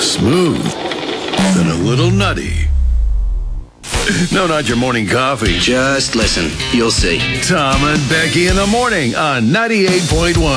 smooth, then a little nutty. No, not your morning coffee. Just listen. You'll see. Tom and Becky in the morning on 98.1.